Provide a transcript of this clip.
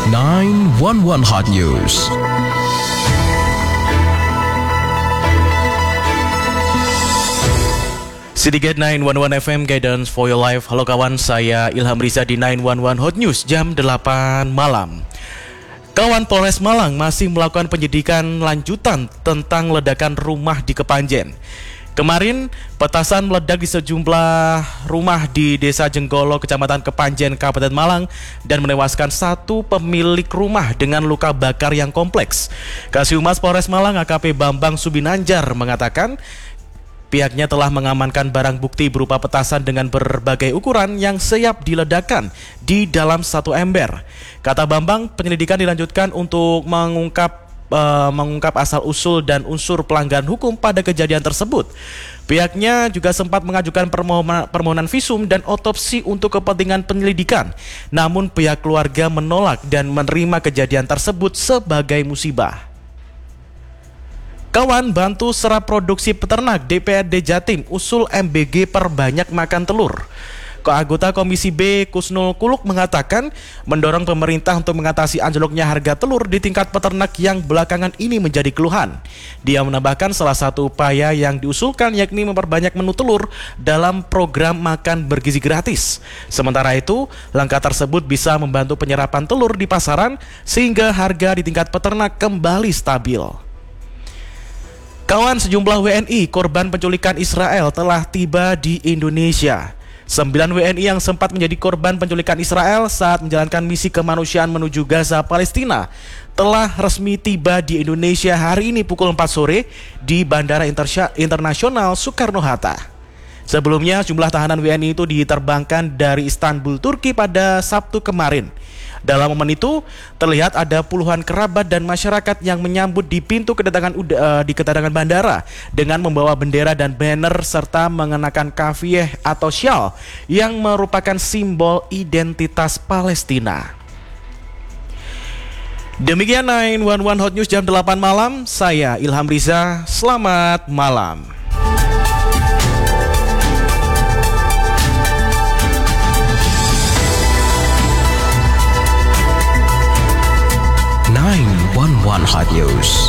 911 Hot News. Citygate 911 FM Guidance for Your Life. Halo kawan, saya Ilham Riza di 911 Hot News jam 8 malam. Kawan, Polres Malang masih melakukan penyidikan lanjutan tentang ledakan rumah di Kepanjen. Kemarin, petasan meledak di sejumlah rumah di Desa Jenggolo, Kecamatan Kepanjen, Kabupaten Malang dan menewaskan satu pemilik rumah dengan luka bakar yang kompleks. Kasihumas Polres Malang AKP Bambang Subinanjar mengatakan pihaknya telah mengamankan barang bukti berupa petasan dengan berbagai ukuran yang siap diledakkan di dalam satu ember. Kata Bambang, penyelidikan dilanjutkan untuk mengungkap asal-usul dan unsur pelanggaran hukum pada kejadian tersebut. Pihaknya juga sempat mengajukan permohonan visum dan otopsi untuk kepentingan penyelidikan. Namun pihak keluarga menolak dan menerima kejadian tersebut sebagai musibah. Kawan, bantu serap produksi peternak DPRD Jatim usul MBG perbanyak makan telur. Anggota Komisi B Kusnul Kuluk mengatakan mendorong pemerintah untuk mengatasi anjloknya harga telur di tingkat peternak yang belakangan ini menjadi keluhan. Dia menambahkan salah satu upaya yang diusulkan yakni memperbanyak menu telur dalam program makan bergizi gratis. Sementara itu, langkah tersebut bisa membantu penyerapan telur di pasaran sehingga harga di tingkat peternak kembali stabil. Kawan, sejumlah WNI korban penculikan Israel telah tiba di Indonesia. 9 WNI yang sempat menjadi korban penculikan Israel saat menjalankan misi kemanusiaan menuju Gaza, Palestina telah resmi tiba di Indonesia hari ini pukul 4 sore di Bandara Internasional Soekarno-Hatta. Sebelumnya, jumlah tahanan WNI itu diterbangkan dari Istanbul, Turki pada Sabtu kemarin. Dalam momen itu, terlihat ada puluhan kerabat dan masyarakat yang menyambut di pintu kedatangan bandara dengan membawa bendera dan banner serta mengenakan kafiyeh atau syal yang merupakan simbol identitas Palestina. Demikian 911 Hot News jam 8 malam. Saya Ilham Riza. Selamat malam. One Hot News.